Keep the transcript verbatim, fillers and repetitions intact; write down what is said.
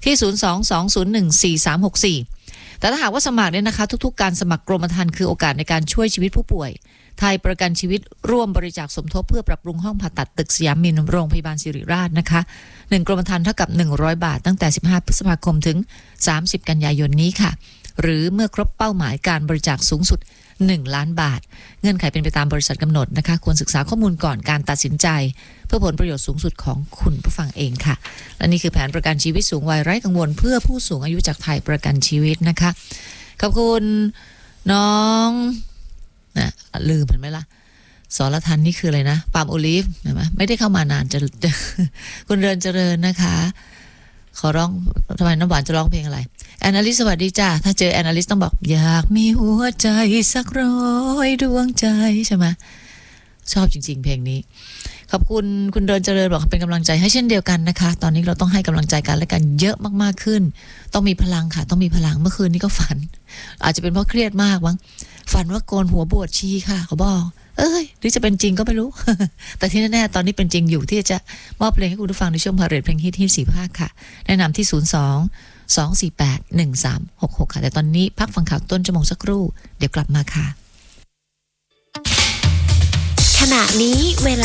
ที่ศูนย์ สอง สอง ศูนย์ หนึ่ง สี่ สาม หก สี่แต่ถ้าหากว่าสมัครเนี่ยนะคะทุกๆการสมัครกรมธรรม์คือโอกาสในการช่วยชีวิตผู้ป่วยไทยประกันชีวิตร่วมบริจาคสมทบเพื่อปรับปรุงห้องผ่าตัดตึกสยามมินโรงพยาบาลศิริราชนะคะหนึ่งกรมธรรม์เท่ากับหนึ่งร้อยบาทตั้งแต่สิบห้าพฤษภาคมถึงสามสิบกันยายนนี้ค่ะหรือเมื่อครบเป้าหมายการบริจาคสูงสุดหนึ่งล้านบาทเงื่อนไขเป็นไปตามบริษัทกำหนดนะคะควรศึกษาข้อมูลก่อนการตัดสินใจเพื่อผลประโยชน์สูงสุดของคุณผู้ฟังเองค่ะและนี่คือแผนประกันชีวิตสูงวัยไร้กังวลเพื่อผู้สูงอายุจากไทยประกันชีวิตนะคะขอบคุณน้องนะลืมเห็นไหมล่ะสรทันนี่คืออะไรนะปาล์มโอลิฟเห็นไหมไม่ได้เข้ามานานจะคุณเริญเจริญนะคะขอร้องทำไมน้ำหวานจะร้องเพลงอะไรแอนนาลิสสวัสดีจ้าถ้าเจอแอนนาลิสต้องบอกอยากมีหัวใจสักร้อยดวงใจใช่ไหมชอบจริงๆเพลงนี้ขอบคุณคุณเดินเจริญบอกเป็นกำลังใจให้เช่นเดียวกันนะคะตอนนี้เราต้องให้กำลังใจกันและกันเยอะมากๆขึ้นต้องมีพลังค่ะต้องมีพลังเมื่อคืนนี้ก็ฝันอาจจะเป็นเพราะเครียดมากมั้งฝันว่าโกนหัวบวชชีค่ะเขาบอกเอ้ยหรือจะเป็นจริงก็ไม่รู้ แต่ที่แน่ๆตอนนี้เป็นจริงอยู่ที่จะมอบเพลงให้คุณผู้ฟังในช่วงพาเรดเพลงฮิตที่สี่ภาคค่ะแนะนำที่ศูนย์ สอง สอง สี่ แปด หนึ่ง สาม หก หกค่ะแต่ตอนนี้พักฟังข่าวต้นชั่วโมงสักครู่เดี๋ยวกลับมาค่ะขณะนี้เวลา